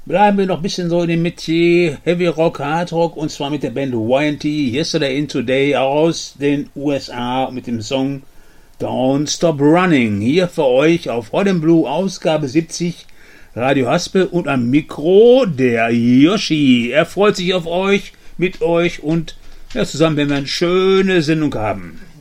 Bleiben wir noch ein bisschen so in dem Metier Heavy Rock, Hard Rock, und zwar mit der Band Y&T, Yesterday in Today aus den USA mit dem Song Don't Stop Running. Hier für euch auf Hot & Blue Ausgabe 70, Radio Haspel, und am Mikro der Yoshi. Er freut sich auf euch, mit euch, und ja, zusammen werden wir eine schöne Sendung haben.